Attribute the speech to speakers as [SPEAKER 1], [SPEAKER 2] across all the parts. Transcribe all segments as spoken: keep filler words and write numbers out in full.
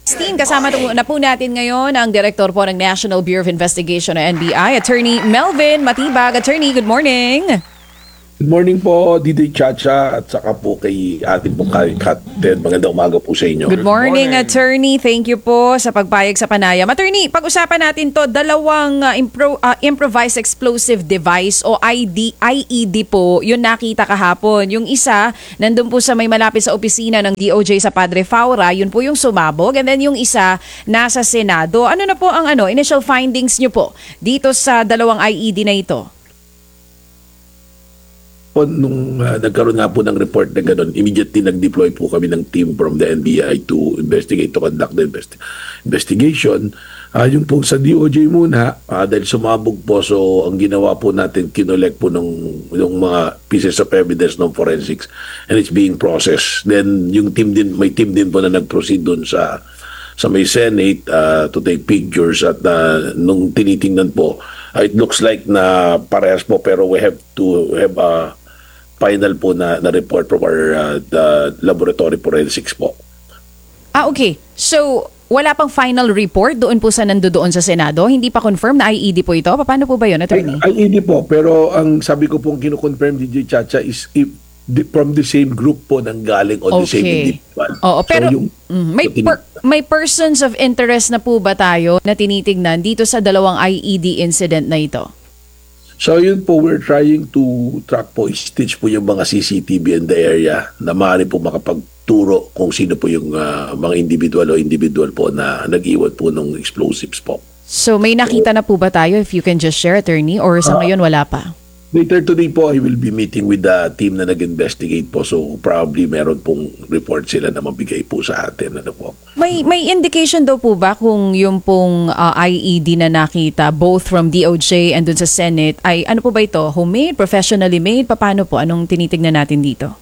[SPEAKER 1] Team, kasama na po natin ngayon ang Direktor po ng National Bureau of Investigation ng N B I, Attorney Melvin Matibag. Attorney, good morning.
[SPEAKER 2] Good morning po, D J Chacha, at saka po kay ating pong Ted. Magandang umaga po sa inyo.
[SPEAKER 1] Good morning, Good morning, Attorney. Thank you po sa pagpayag sa panayam. Attorney, pag-usapan natin to, dalawang uh, impro, uh, improvised explosive device o I D, I E D po, yun nakita kahapon. Yung isa, nandun po sa may malapit sa opisina ng D O J sa Padre Faura, yun po yung sumabog. And then yung isa, nasa Senado. Ano na po ang ano, initial findings nyo po dito sa dalawang I E D na ito?
[SPEAKER 2] Po, nung uh, nagkaroon nga po ng report na gano'n, immediately nag-deploy po kami ng team from the N B I to investigate, to conduct the investi- investigation. Uh, yung po sa D O J muna, uh, dahil sumabog po, so ang ginawa po natin, kinolek po nung, nung mga pieces of evidence ng forensics and it's being processed. Then yung team din, may team din po na nag-proceed dun sa sa may Senate uh, to take pictures at uh, nung tinitingnan po, uh, it looks like na parehas po pero we have to have a uh, final po na, na report from our uh, the laboratory forensics po.
[SPEAKER 1] Ah, okay. So, wala pang final report doon po sa nandoon sa Senado? Hindi pa confirm na I E D po ito? Paano po ba yun, Attorney?
[SPEAKER 2] I E D po, pero ang sabi ko pong kino-confirm D J Chacha is if the, from the same group po nang galing on okay. the same individual.
[SPEAKER 1] Oo, pero
[SPEAKER 2] so yung,
[SPEAKER 1] mm, may, per, may persons of interest na po ba tayo na tinitignan dito sa dalawang I E D incident na ito?
[SPEAKER 2] So yun po, we're trying to track po, stitch po yung mga C C T V in the area na maaari po makapagturo kung sino po yung uh, mga individual o individual po na nag-iwan po ng explosives po.
[SPEAKER 1] So may nakita na po ba tayo, if you can just share, Attorney, or sa uh, ngayon wala pa?
[SPEAKER 2] Later today po, I will be meeting with the team na nag-investigate po. So probably meron pong report sila na mabigay po sa atin. Ano po.
[SPEAKER 1] May may indication daw po ba kung yung pong uh, I E D na nakita both from D O J and dun sa Senate ay ano po ba ito? Homemade? Professionally made? Paano po? Anong tinitignan natin dito?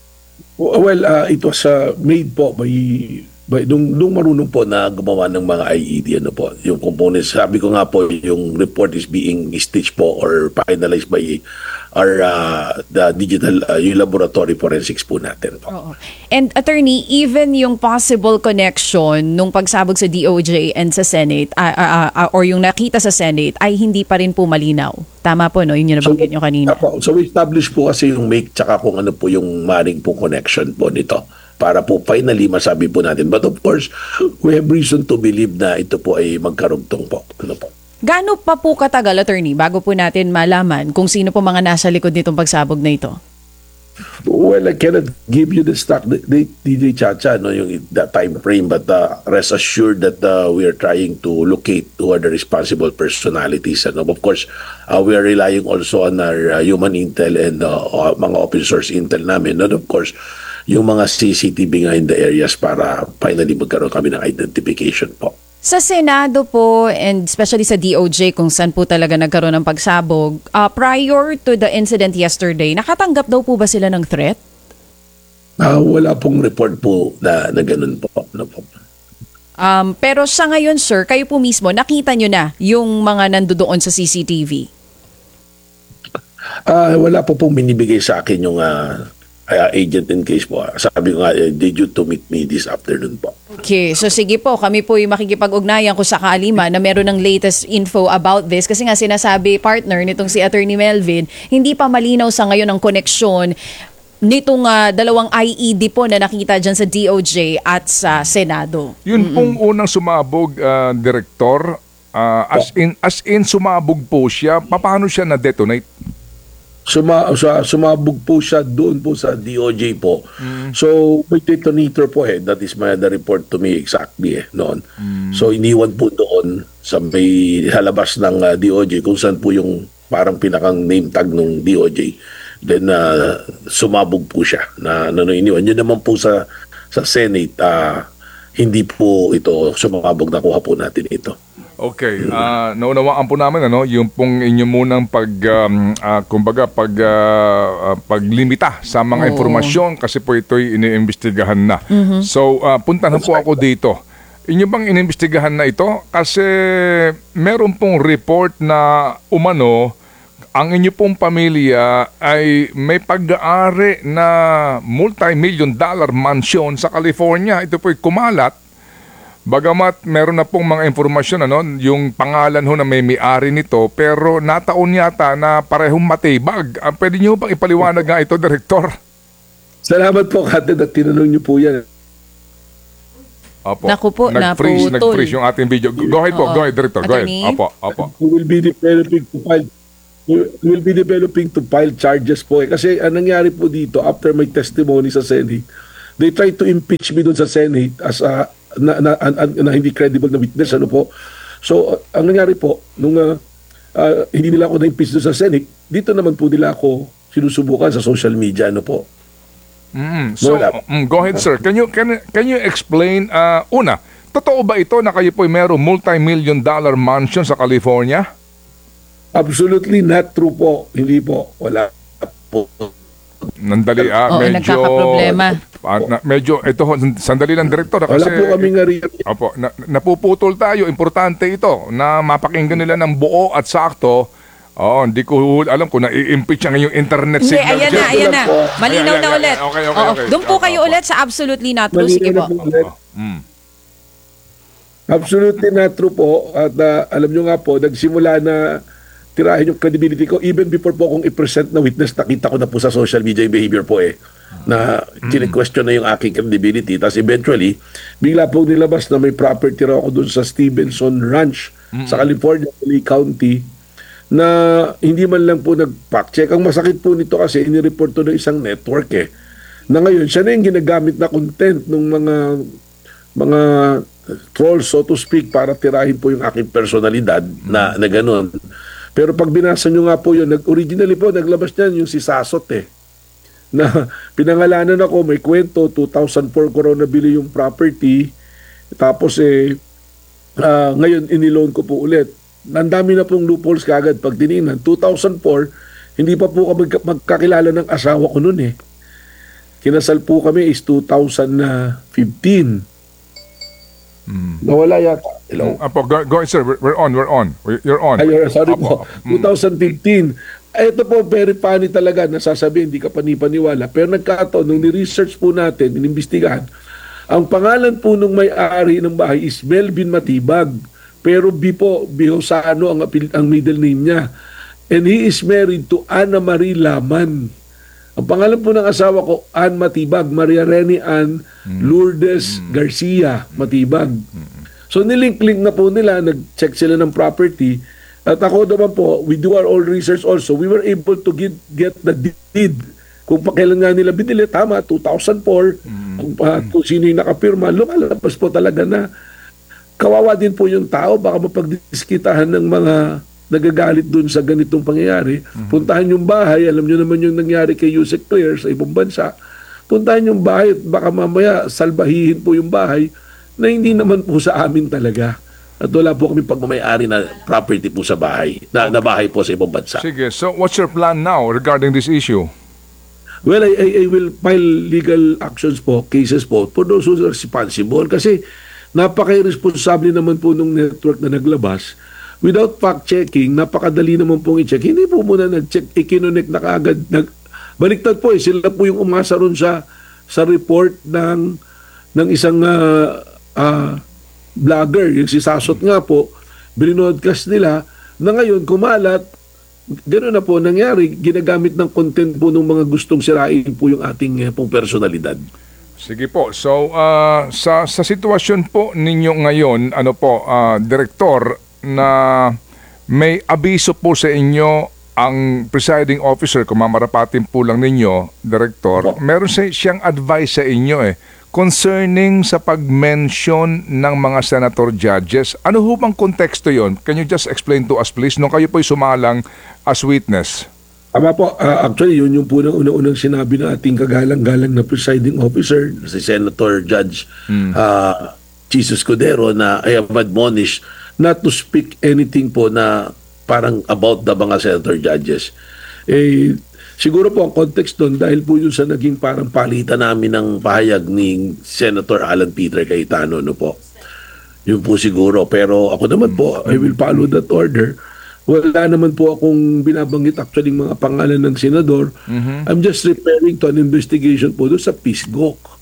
[SPEAKER 2] Well, uh, it was uh, made po by... But nung, nung marunong po na gumawa ng mga I E D, ano po, yung components, sabi ko nga po, yung report is being stitched po or finalized by our uh, the digital, uh, yung laboratory forensics po natin po.
[SPEAKER 1] Oo. And Attorney, even yung possible connection nung pagsabog sa D O J and sa Senate, uh, uh, uh, or yung nakita sa Senate, ay hindi pa rin po malinaw. Tama po, no? Yun yung nabanggit so, nyo kanina.
[SPEAKER 2] Po, so we established po kasi yung make tsaka kung ano po yung maring po connection po nito. Para po finally masabi po natin. But of course, we have reason to believe na ito po ay magkarugtong po. Ano po?
[SPEAKER 1] Gaano pa po katagal, Attorney, bago po natin malaman kung sino po mga nasa likod nitong pagsabog na ito?
[SPEAKER 2] Well, I cannot give you the stock D J Chacha, no, yung that time frame, but uh, rest assured that uh, we are trying to locate who are the responsible personalities. And of course, uh, we are relying also on our uh, human intel and uh, uh, mga open source intel namin. And of course, yung mga C C T V nga in the areas para finally magkaroon kami ng identification po.
[SPEAKER 1] Sa Senado po, and especially sa D O J kung saan po talaga nagkaroon ng pagsabog, uh, prior to the incident yesterday, nakatanggap daw po ba sila ng threat?
[SPEAKER 2] Uh, wala pong report po na, na ganun po. No po.
[SPEAKER 1] Um, pero sa ngayon, sir, kayo po mismo, nakita nyo na yung mga nandoon sa C C T V?
[SPEAKER 2] Uh, wala po pong binibigay sa akin yung... Uh, Uh, agent in case po. Sabi ko nga, uh, did you to meet me this afternoon po.
[SPEAKER 1] Okay, so sige po, kami po yung makikipag-ugnayan kung sakali man na meron ng latest info about this. Kasi nga sinasabi, partner, nitong si Attorney Melvin, hindi pa malinaw sa ngayon ang koneksyon nitong uh, dalawang I E D po na nakita dyan sa D O J at sa Senado.
[SPEAKER 3] Yun
[SPEAKER 1] Mm-mm.
[SPEAKER 3] pong unang sumabog, uh, Direktor, uh, as, in, as in sumabog po siya, paano siya na-detonate?
[SPEAKER 2] Suma, sa, sumabog po siya doon po sa D O J po. Mm. So, may detonator po eh. That is my the report to me exactly eh, noon. Mm. So, iniwan po doon sa may halabas ng uh, D O J kung saan po yung parang pinakang name tag ng D O J. Then, uh, sumabog po siya na ano, iniwan. Yun naman po sa, sa Senate, uh, hindi po ito sumabog, nakuha po natin ito.
[SPEAKER 3] Okay, uh, naunawaan po namin ano, yung pong inyo munang pag um, uh, kumbaga pag uh, uh, paglimita sa mga
[SPEAKER 1] Oo.
[SPEAKER 3] impormasyon kasi po ito'y iniimbestigahan na.
[SPEAKER 1] Mm-hmm.
[SPEAKER 3] So, uh, puntahan po ako dito. Inyo bang inimbestigahan na ito? Kasi meron pong report na umano ang inyo pong pamilya ay may pag-aari na multi-million dollar mansion sa California. Ito po'y kumalat. Bagamat meron na pong mga informasyon, ano, yung pangalan ho na may may-ari nito, pero nataon yata na parehong matibag. Ah, pwede niyo bang ipaliwanag nga ito, Direktor?
[SPEAKER 2] Salamat po, Kate, at tinanong niyo po yan.
[SPEAKER 3] Opo.
[SPEAKER 1] Naku po,
[SPEAKER 3] Nag-freeze,
[SPEAKER 1] naputol.
[SPEAKER 3] nag-freeze yung ating video. Go ahead po,
[SPEAKER 1] Oo.
[SPEAKER 3] go ahead, Director. Go ahead.
[SPEAKER 1] Attorney?
[SPEAKER 3] Opo, opo.
[SPEAKER 2] We will be developing to file we will be developing to file charges po eh. Kasi ang nangyari po dito after my testimony sa Senate, they tried to impeach me doon sa Senate as a na, na, na, na hindi credible na witness, ano po. So uh, ang nangyari po nung uh, uh, hindi nila ako na-impeach doon sa Senate, dito naman po nila ako sinusubukan sa social media, ano po.
[SPEAKER 3] Mm, so,
[SPEAKER 2] Wala.
[SPEAKER 3] mm, go ahead, sir. Can you can can you explain uh, una, totoo ba ito na kayo po ay mayroong multi-million dollar mansion sa California?
[SPEAKER 2] Absolutely not true po. Hindi po. Wala po.
[SPEAKER 3] Nandali, ah,
[SPEAKER 1] Oo,
[SPEAKER 3] medyo...
[SPEAKER 1] nagkakaproblema.
[SPEAKER 3] Ah, na, medyo, ito, ho, sandali lang, Direktor. ah,
[SPEAKER 2] Wala
[SPEAKER 3] Kasi,
[SPEAKER 2] po kami nga rin.
[SPEAKER 3] Opo, na, napuputol tayo. Importante ito na mapakinggan nila ng buo at sakto. Oo, hindi ko alam kung na-i-impeach ang yung internet
[SPEAKER 1] Hindi,
[SPEAKER 3] signal.
[SPEAKER 1] ayan na,
[SPEAKER 3] dyan.
[SPEAKER 1] ayan na. Malinaw
[SPEAKER 3] Ayan,
[SPEAKER 1] na
[SPEAKER 3] ayan,
[SPEAKER 1] ulit.
[SPEAKER 3] ayan. Okay, okay,
[SPEAKER 1] Oo,
[SPEAKER 3] okay.
[SPEAKER 1] doon po
[SPEAKER 3] Opo,
[SPEAKER 1] kayo
[SPEAKER 3] opo.
[SPEAKER 1] ulit sa absolutely not true. Sige
[SPEAKER 2] Malinaw
[SPEAKER 1] po.
[SPEAKER 2] na po ulit.
[SPEAKER 3] Mm.
[SPEAKER 2] Absolutely not true po. At uh, alam nyo nga po, nagsimula na tirahin yung credibility ko even before po akong i-present na witness. Nakita ko na po sa social media yung behavior po eh. Na kine-question na yung aking credibility. Tapos eventually, bigla po nilabas na may property raw ako dun sa Stevenson Ranch sa California, L A County, na hindi man lang po nag-fact check. Ang masakit po nito kasi inireport to ng isang network eh. Na ngayon, siya na yung ginagamit na content ng mga mga trolls, so to speak, para tirahin po yung aking personalidad na, na gano'n. Pero pag binasa nyo nga po yun, nag, originally po, naglabas niyan yung si Sasot eh. Na pinangalanan ako, may kwento, two thousand four ko raw nabili yung property. Tapos eh, ah, ngayon iniloan ko po ulit. Ang dami na pong loopholes kagad pag tinignan. two thousand four, hindi pa po kami magka- magkakilala ng asawa ko noon eh. Kinasal po kami is two thousand fifteen. Nawala yata. Hello?
[SPEAKER 3] Apo, go, go ahead, sir. We're, we're on, we're on. We're- You're on.
[SPEAKER 2] Ay, sorry
[SPEAKER 3] Apo,
[SPEAKER 2] po. twenty fifteen. Ay, ito po, very funny talaga. Nasasabihin, hindi ka panipaniwala. Pero nagkataon, nung ni-research po natin, inimbestigahan, ang pangalan po nung may-ari ng bahay is Melvin Matibag. Pero B po, Bihosano ang, apel- ang middle name niya. And he is married to Ana Marie Laman. Ang pangalan po ng asawa ko, Ann Matibag, Maria Rene Ann Lourdes Garcia Matibag. So nilink-link na po nila, nag-check sila ng property. At ako naman po, we do our own research also. We were able to get, get the deed. Kung pa kailan nga nila binili, tama, two thousand four. Kung, uh, kung sino yung nakapirma, lumalabas po talaga na kawawa din po yung tao. Baka mapagdiskitahan ng mga nagagalit dun sa ganitong pangyayari. Puntahan yung bahay, alam nyo naman yung nangyari kay Yusek Claire sa ibang bansa. Puntahan yung bahay at baka mamaya salbahihin po yung bahay na hindi naman po sa amin talaga. At wala po kami pagmamayari na property po sa bahay, na, na bahay po sa ibang bansa.
[SPEAKER 3] Sige, so what's your plan now regarding this issue?
[SPEAKER 2] Well, I, I, I will file legal actions po, cases po, for those who are responsible. Kasi napaka-irresponsable naman po nung network na naglabas. Without fact-checking, napakadali naman pong i-check. Hindi po muna nag-check, ikinonek na kaagad. Nag, baliktad po eh, sila po yung umasa ron sa, sa report ng, ng isang uh, uh, vlogger, yung si Sasot nga po, binodcast nila, na ngayon kumalat, gano'n na po nangyari, ginagamit ng content po ng mga gustong sirain po yung ating uh, pong personalidad.
[SPEAKER 3] Sige po. So, uh, sa sa sitwasyon po ninyo ngayon, ano po, uh, Direktor, na may abiso po sa inyo ang presiding officer, kung mamarapatin po lang ninyo, Direktor, meron siya, siyang advice sa inyo eh, concerning sa pag-mention ng mga senator judges. Ano ho bang konteksto yon? Can you just explain to us please, nung kayo po'y sumalang as witness?
[SPEAKER 2] Tama po, uh, actually yun yung po una-unang sinabi ng ating kagalang-galang na presiding officer, si Senator Judge hmm. uh, Jesus Cordero, na I have admonished not to speak anything po na parang about the mga senator judges. Eh, siguro po ang context doon dahil po yun sa naging parang palitan namin ng pahayag ni Senator Alan Peter Cayetano, no po. Yun po siguro. Pero ako naman po, I will follow that order. Wala naman po akong binabanggit actually mga pangalan ng senador. Mm-hmm. I'm just referring to an investigation po doon sa P I S G O C.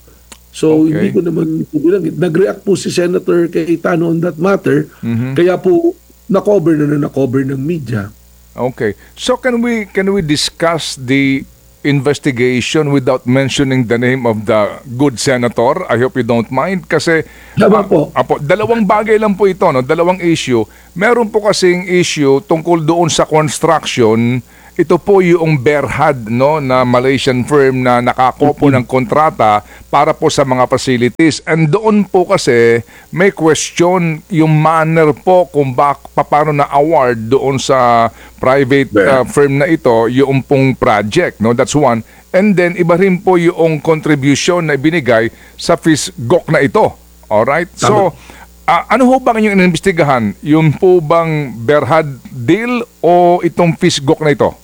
[SPEAKER 2] So,
[SPEAKER 3] Okay.
[SPEAKER 2] hindi ko naman bilang. Nag-react po si Senator Cayetano on that matter.
[SPEAKER 3] Mhm.
[SPEAKER 2] Kaya po, na-cover na na na-cover ng media.
[SPEAKER 3] Okay. So can we can we discuss the investigation without mentioning the name of the good senator? I hope you don't mind kasi
[SPEAKER 2] Tama
[SPEAKER 3] ah,
[SPEAKER 2] po.
[SPEAKER 3] apo, dalawang bagay lang po ito, no? Dalawang issue. Meron po kasing issue tungkol doon sa construction. Ito po yung Berhad, no, na Malaysian firm na nakakopo ng kontrata para po sa mga facilities. And doon po kasi may question yung manner po kung bak paano na award doon sa private uh, firm na ito yung pong project, no. That's one. And then iba rin po yung contribution na ibinigay sa FISGOC na ito. Alright? So uh, ano ho ba kanyang inimbestigahan? Yung po bang Berhad deal o itong FISGOC na ito?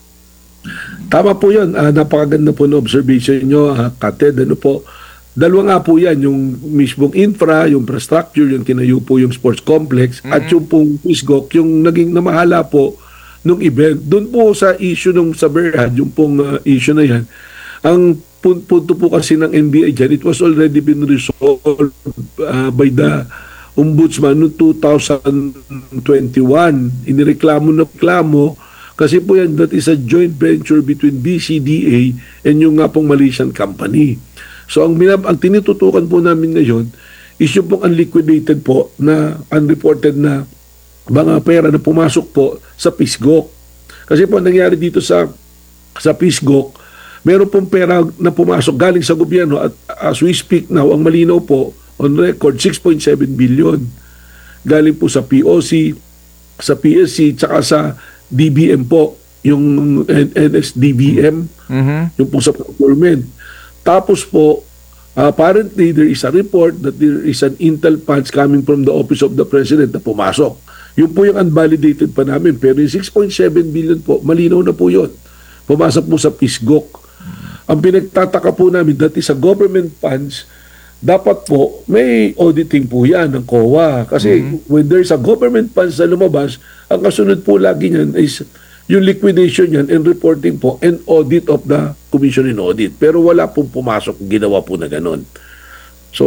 [SPEAKER 2] Tama po yun. Ah, napakaganda po na observation nyo, uh, Kated. Ano po, dalawa nga po yan. Yung mismong infra, yung infrastructure, yung tinayo po yung sports complex,
[SPEAKER 3] Mm-hmm.
[SPEAKER 2] at yung pong FISGOC, yung naging namahala po nung event. Doon po sa issue nung sa Berhad, yung pong uh, issue na yan, ang pun- punto po kasi ng N B I dyan, it was already been resolved uh, by the Ombudsman noong two thousand twenty-one. Inireklamo na reklamo kasi po yan, that is a joint venture between B C D A and yung nga pong Malaysian company. So ang, minab ang tinututukan po namin ngayon is yung pong unliquidated po na unreported na mga pera na pumasok po sa FISGOC. Kasi po nangyari dito sa sa FISGOC, meron pong pera na pumasok galing sa gobyerno at as we speak now, ang malinaw po on record, six point seven billion. Galing po sa P O C, sa P S C, tsaka sa D B M po, yung N S D B M,
[SPEAKER 3] Mhm.
[SPEAKER 2] yung po sa procurement. Tapos po, apparently there is a report that there is an intel funds coming from the Office of the President na pumasok. Yun po yung unvalidated pa namin. Pero yung six point seven billion po, malinaw na po yun. Pumasok po sa FISGOC. Ang pinagtataka po namin, that is a government funds, dapat po may auditing po yan ng C O A. Kasi when there's a government funds na lumabas, ang kasunod po lagi niyan is yung liquidation yan and reporting po and audit of the Commission in Audit. Pero wala pong pumasok, ginawa po na ganun. So,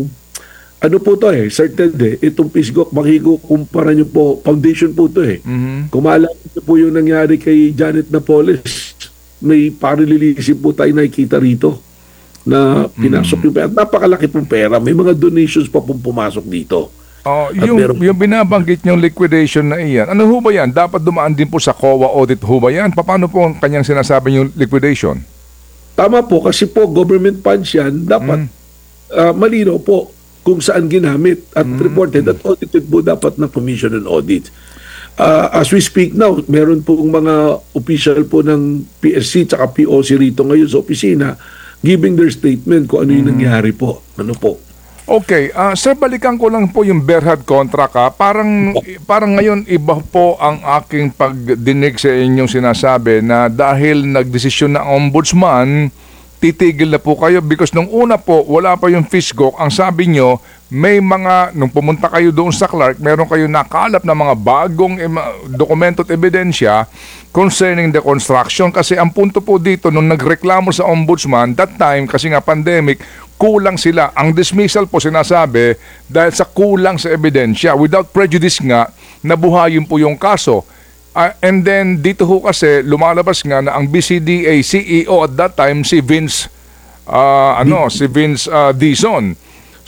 [SPEAKER 2] ano po to eh, certain eh, itong FISGOC, makikukumpara nyo po, foundation po to eh.
[SPEAKER 3] Mhm.
[SPEAKER 2] Kung maalala nyo po yung nangyari kay Janet Napoles, may parililisin po tayo nakikita rito na pinasok yung pera. Napakalaki pong pera. May mga donations pa pong pumasok dito.
[SPEAKER 3] Oh,
[SPEAKER 2] At
[SPEAKER 3] yung,
[SPEAKER 2] meron-
[SPEAKER 3] yung binabanggit niyong liquidation na iyan, ano ho ba yan? Dapat dumaan din po sa C O A audit ho ba yan? Paano po ang kanyang sinasabi yung liquidation?
[SPEAKER 2] Tama po, kasi po government funds yan, dapat ah, malinaw po kung saan ginamit at reported at audited po dapat ng Commission on Audit. Ah, as we speak now, meron po mga official po ng P S C at P O C rito ngayon sa opisina giving their statement kung ano yung nangyari po. Ano po?
[SPEAKER 3] Okay, ah sir, balikan ko lang po yung Berhad contract ha. Parang, parang ngayon iba po ang aking pagdinig sa inyong sinasabi na dahil nagdesisyon na ang ombudsman, titigil na po kayo because nung una po, wala pa yung FISGOC. Ang sabi nyo, may mga, nung pumunta kayo doon sa Clark, meron kayo nakalap na mga bagong ema- dokumento at ebidensya concerning the construction. Kasi ang punto po dito, nung nagreklamo sa ombudsman, that time, kasi nga pandemic, kulang sila. Ang dismissal po sinasabi dahil sa kulang sa ebidensya. Without prejudice nga, nabuhayin po yung kaso. Uh, and then dito ho kasi lumalabas nga na ang B C D A C E O at that time si Vince uh, ano si Vince uh, Dizon.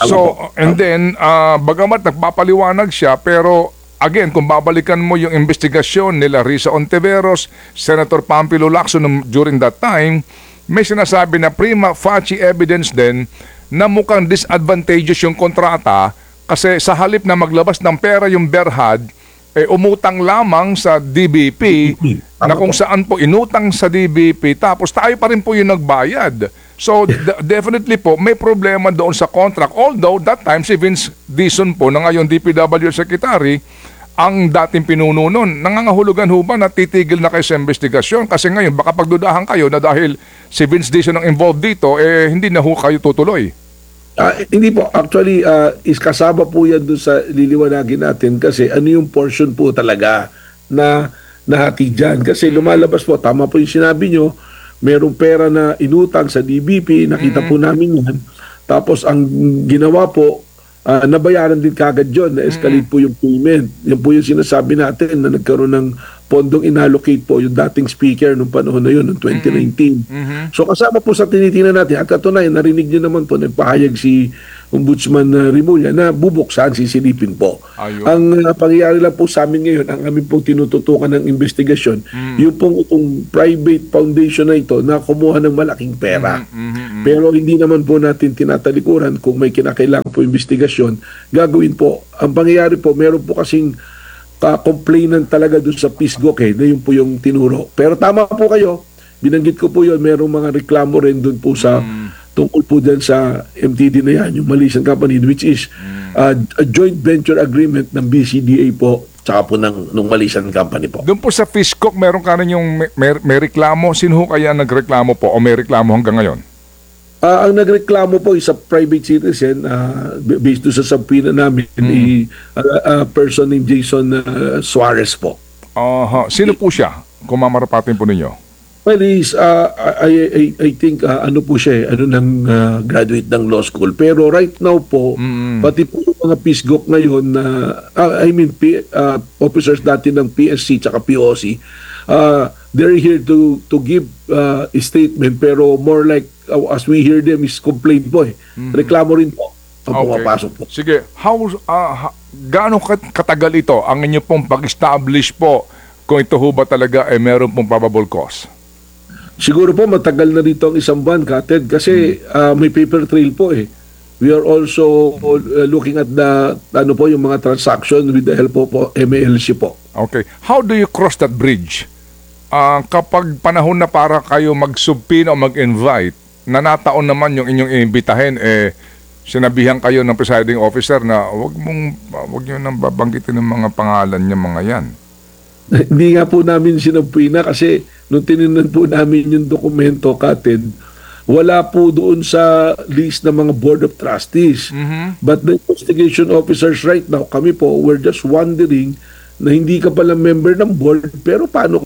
[SPEAKER 3] So and then uh, bagamat nagpapaliwanag siya pero again kung babalikan mo yung investigasyon nila Risa Ontiveros, Senator Pampilo Lacson during that time, may sinasabi na prima facie evidence din na mukhang disadvantageous yung kontrata kasi sa halip na maglabas ng pera yung Berhad, eh, umutang lamang sa D B P na kung saan po inutang sa D B P tapos tayo pa rin po yung nagbayad. So d- definitely po may problema doon sa contract. Although that time si Vince Dizon po na ngayon D P W Secretary ang dating pinuno nun. Nangangahulugan ho ba na titigil na kayo sa investigasyon? Kasi ngayon baka pagdudahan kayo na dahil si Vince Dizon ang involved dito, eh hindi na ho kayo tutuloy.
[SPEAKER 2] Ah, hindi po. Actually, ah, is kasama po yan doon sa liliwanagin natin kasi ano yung portion po talaga na nahati dyan. Kasi lumalabas po, tama po yung sinabi nyo, merong pera na inutang sa D B P, nakita po namin yan. Tapos ang ginawa po, ah, nabayaran din kagad yun, na-escalate po yung payment. Yan po yung sinasabi natin na nagkaroon ng pondong inallocate po yung dating speaker nung panahon na yun, noong twenty nineteen. So kasama po sa tinitingnan natin, at katunayan, narinig niyo naman po, nagpahayag si Ombudsman uh, Rimulya na bubuksan, sisilipin po.
[SPEAKER 3] Ayun.
[SPEAKER 2] Ang uh, pangyayari lang po sa amin ngayon, ang aming pong tinututukan ng investigasyon, yung pong itong private foundation na ito na kumuha ng malaking pera. Pero hindi naman po natin tinatalikuran kung may kinakailangan po investigasyon, gagawin po. Ang pangyayari po, meron po kasing ka-complainant talaga doon sa Pisgok eh, na yun po yung tinuro. Pero tama po kayo, binanggit ko po yun, merong mga reklamo rin doon po sa tungkol po dyan sa M T D na yan, yung Malaysian company, which is uh, a joint venture agreement ng B C D A po, tsaka po ng, ng Malaysian company po.
[SPEAKER 3] Doon po sa Fishcock, meron ka rin yung may, may, may reklamo. Sino ho kaya nagreklamo po o may reklamo hanggang ngayon?
[SPEAKER 2] Uh, ang nagreklamo po is a private citizen uh, based doon sa subpoena namin, mm. a, a person named Jason uh, Suarez po.
[SPEAKER 3] Aha. Sino po siya? Kung mamarapatin po ninyo.
[SPEAKER 2] Well, he's, uh, I, I, I think, uh, ano po siya, eh, ano nang uh, graduate ng law school. Pero right now po, mm. pati po yung mga Pisgok ngayon, na uh, I mean, P, uh, officers dati ng P S C tsaka P O C, uh, they're here to to give uh, a statement, pero more like, uh, as we hear them, is complaint po eh. Mm. Reklamo rin po pag pumapasok po.
[SPEAKER 3] Sige, how, uh, gaano katagal ito ang inyo pong pag-establish po kung ito ho ba talaga ay meron pong probable cause?
[SPEAKER 2] Siguro po matagal na rito ang isang buwan, Kated, kasi uh, may paper trail po eh. We are also uh, looking at the ano po yung mga transaction with the help of M A L C po.
[SPEAKER 3] Okay. How do you cross that bridge? Uh, kapag panahon na para kayo mag-subpoena o mag-invite, na nataon naman yung inyong iimbitahin, eh, sinabihan kayo ng presiding officer na wag mong, wag nyo nang babanggitin ng mga pangalan niya mga yan.
[SPEAKER 2] Hindi nga po namin sinubpoena kasi nung tinignan po namin yung dokumento, Kated, wala po doon sa list ng mga board of trustees.
[SPEAKER 3] Mm-hmm.
[SPEAKER 2] But the investigation officers right now, kami po, we're just wondering na hindi ka pala member ng board, pero paano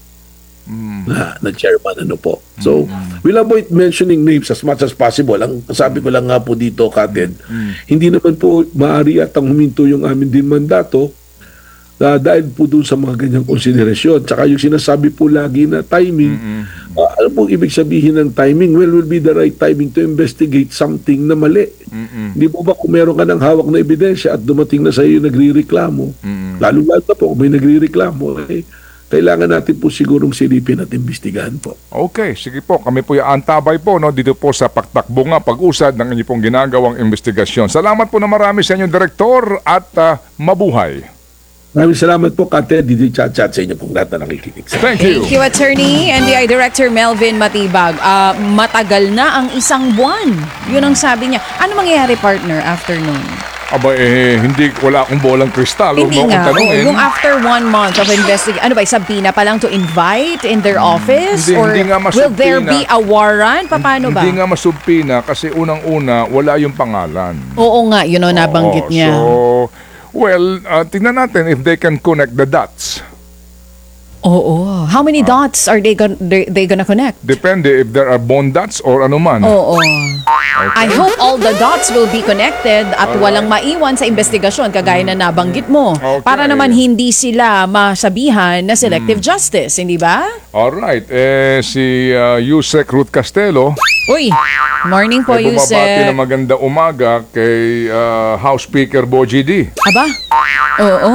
[SPEAKER 2] mm. na, na chairman, ano po. So, mm-hmm. we'll avoid mentioning names as much as possible. Ang sabi ko lang nga po dito, Kated, mm-hmm. hindi naman po maaari at ang huminto yung amin din mandato, Uh, dahil po dun sa mga ganyang konsiderasyon. Tsaka yung sinasabi po lagi na timing, mm-hmm. uh, ano po ibig sabihin ng timing? Well, will be the right timing to investigate something na mali. Mm-hmm. Hindi po ba kung meron ka ng hawak na ebidensya at dumating na sa iyo nagre-reklamo, mm-hmm. lalo-lalo na po kung may nagre-reklamo, eh, kailangan natin po sigurong silipin at imbestigahan po.
[SPEAKER 3] Okay, sige po. Kami po yung antabay po no, dito po sa Paktakbo nga pag-usad ng inyong pong ginagawang investigasyon. Salamat po na marami sa inyong Direktor at uh, mabuhay.
[SPEAKER 2] Maraming salamat po, Kate. Dito chat-chat sa inyo pong lahat na nakikinig.
[SPEAKER 3] Thank you.
[SPEAKER 1] Thank you, Attorney. N B I Director Melvin Matibag. Uh, matagal na ang isang buwan. Yun ang sabi niya. Ano mangyayari, partner, after nun?
[SPEAKER 3] Aba, eh, hindi, wala akong bolang kristal.
[SPEAKER 1] Hindi nga. Yung after one month of investigation, ano ba, sabina pa lang to invite in their office?
[SPEAKER 3] Hindi,
[SPEAKER 1] or
[SPEAKER 3] hindi nga
[SPEAKER 1] will there
[SPEAKER 3] masubpina.
[SPEAKER 1] be a warrant? Paano ba?
[SPEAKER 3] Hindi nga masubpina kasi unang-una, wala yung pangalan.
[SPEAKER 1] Oo nga, yun o, nabanggit
[SPEAKER 3] Oo,
[SPEAKER 1] niya.
[SPEAKER 3] So, well, uh, tingnan natin if they can connect the dots.
[SPEAKER 1] Oo. How many dots are they, gon- they, they gonna connect?
[SPEAKER 3] Depende if there are bone dots or ano man.
[SPEAKER 1] Oo. I hope all the dots will be connected at walang maiwan sa investigasyon kagaya na nabanggit mo.
[SPEAKER 3] Okay.
[SPEAKER 1] Para naman hindi sila masabihan na selective justice, hindi ba?
[SPEAKER 3] Alright, eh, si uh, Yusek Ruth Castelo
[SPEAKER 1] Uy, morning po,
[SPEAKER 3] ay bumabati
[SPEAKER 1] Yusek.
[SPEAKER 3] na maganda umaga kay uh, House Speaker Boji D.
[SPEAKER 1] Aba? Oo.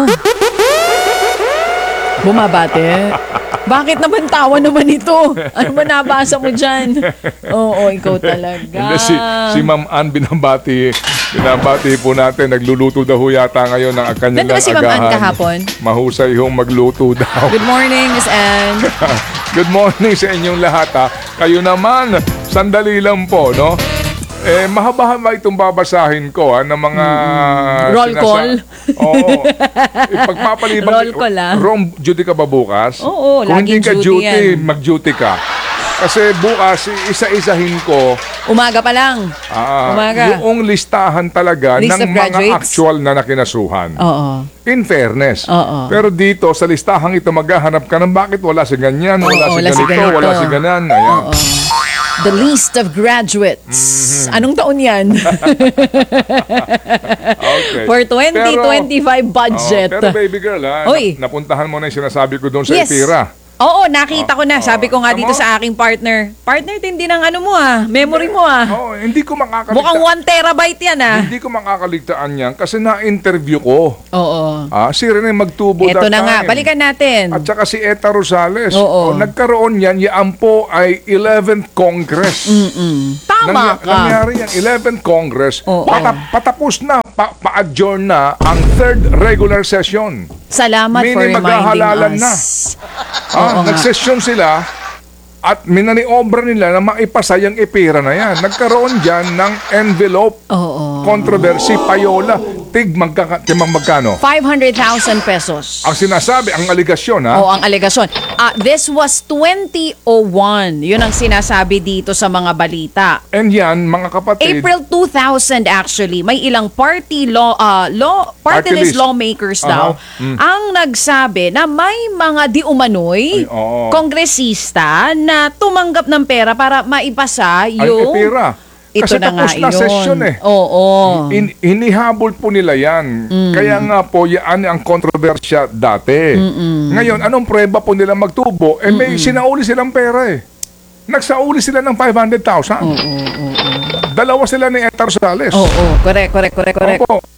[SPEAKER 1] Bumabate. Bakit naman tawa naman ito? Ano ba nabasa mo dyan? Oo, ikaw talaga.
[SPEAKER 3] Hindi, si, si Ma'am Ann binabati, binabati po natin, nagluluto daw ho yata ngayon ng kanyang
[SPEAKER 1] Nandun ba si Ma'am Ann kahapon?
[SPEAKER 3] Mahusay hong magluto daw.
[SPEAKER 1] Good morning, Miss Ann.
[SPEAKER 3] Good morning sa inyong lahat ha. Kayo naman, sandali lang po, no? Eh, mahaba-haba itong babasahin ko ha, ng mga...
[SPEAKER 1] Mm-hmm. Roll
[SPEAKER 3] sinasa-
[SPEAKER 1] call?
[SPEAKER 3] Oo. Ipagpapalibang...
[SPEAKER 1] Roll call, ah.
[SPEAKER 3] Rom, duty ka ba bukas?
[SPEAKER 1] Oo,
[SPEAKER 3] Kung hindi
[SPEAKER 1] laging
[SPEAKER 3] ka
[SPEAKER 1] duty
[SPEAKER 3] duty,
[SPEAKER 1] yan.
[SPEAKER 3] mag-duty ka. Kasi bukas, isa-isahin ko
[SPEAKER 1] Umaga pa lang.
[SPEAKER 3] ah,
[SPEAKER 1] Umaga.
[SPEAKER 3] yung listahan talaga
[SPEAKER 1] List
[SPEAKER 3] ng
[SPEAKER 1] of
[SPEAKER 3] mga
[SPEAKER 1] graduates?
[SPEAKER 3] actual na nakinasuhan.
[SPEAKER 1] Oo.
[SPEAKER 3] In fairness.
[SPEAKER 1] Oo.
[SPEAKER 3] Pero dito, sa listahang ito, maghahanap ka ng bakit wala si ganyan, wala
[SPEAKER 1] Oo,
[SPEAKER 3] si
[SPEAKER 1] wala si
[SPEAKER 3] ganito,
[SPEAKER 1] ganito.
[SPEAKER 3] wala si ganan. Ayan.
[SPEAKER 1] Oo. The least of graduates. Anong taon yan?
[SPEAKER 3] Okay.
[SPEAKER 1] For twenty twenty-five budget.
[SPEAKER 3] Oh, pero baby girl, ha,
[SPEAKER 1] Uy.
[SPEAKER 3] nap- napuntahan mo na yung sinasabi ko doon sa
[SPEAKER 1] Yes.
[SPEAKER 3] Ipira.
[SPEAKER 1] Oo, nakita ko na. Sabi ko nga dito
[SPEAKER 3] Tama?
[SPEAKER 1] sa aking partner. Partner, tindi ng ano mo ah. Memory mo ah.
[SPEAKER 3] Oh, hindi ko makakaligtaan.
[SPEAKER 1] Mukhang one terabyte yan ah.
[SPEAKER 3] Hindi ko makakaligtaan yan kasi na-interview ko.
[SPEAKER 1] Oo.
[SPEAKER 3] Ah, si Rene Magtubo
[SPEAKER 1] Ito
[SPEAKER 3] that
[SPEAKER 1] na nga.
[SPEAKER 3] time.
[SPEAKER 1] Balikan natin.
[SPEAKER 3] At saka si Eta Rosales.
[SPEAKER 1] Oo.
[SPEAKER 3] Oh, nagkaroon yan, yan po ay eleventh Congress.
[SPEAKER 1] Mm-mm. Tama
[SPEAKER 3] Nangya-
[SPEAKER 1] ka.
[SPEAKER 3] Nangyari yan, eleventh Congress.
[SPEAKER 1] Oo.
[SPEAKER 3] Pata- patapos na, pa- pa-adjourn na ang third regular session.
[SPEAKER 1] Salamat for
[SPEAKER 3] Meaning
[SPEAKER 1] reminding
[SPEAKER 3] maghahalalan na.
[SPEAKER 1] us.
[SPEAKER 3] Ah,
[SPEAKER 1] Oo nga.
[SPEAKER 3] nagsesyon sila at minaniobra nila na maipasa yung ipira na yan. Nagkaroon dyan ng envelope
[SPEAKER 1] Oo.
[SPEAKER 3] controversy, payola. Tig, magka, timang magkano?
[SPEAKER 1] five hundred thousand pesos.
[SPEAKER 3] Ang sinasabi, ang aligasyon ha?
[SPEAKER 1] Oo, ang alegasyon. Ah, this was twenty oh one. Yun ang sinasabi dito sa mga balita.
[SPEAKER 3] And yan, mga kapatid,
[SPEAKER 1] April two thousand actually, may ilang party law uh, law party,
[SPEAKER 3] Party
[SPEAKER 1] list
[SPEAKER 3] list.
[SPEAKER 1] lawmakers
[SPEAKER 3] Aha.
[SPEAKER 1] daw
[SPEAKER 3] Mm.
[SPEAKER 1] ang nagsabi na may mga di umano'y
[SPEAKER 3] Ay, oo.
[SPEAKER 1] kongresista na tumanggap ng pera para maipasa
[SPEAKER 3] ay
[SPEAKER 1] yung
[SPEAKER 3] ipira.
[SPEAKER 1] ito
[SPEAKER 3] Kasi
[SPEAKER 1] na nga
[SPEAKER 3] tapos na
[SPEAKER 1] yun.
[SPEAKER 3] session eh.
[SPEAKER 1] Oo.
[SPEAKER 3] In, hinihabol po nila yan.
[SPEAKER 1] Mm.
[SPEAKER 3] Kaya nga po, yan ang kontrobersya dati. Ngayon, anong prueba po nila magtubo? Eh, may sinauli silang pera eh. Nagsauli sila ng five hundred thousand. Dalawa sila ni Eta Rosales.
[SPEAKER 1] Oo, correct, correct, correct, correct.
[SPEAKER 3] Opo.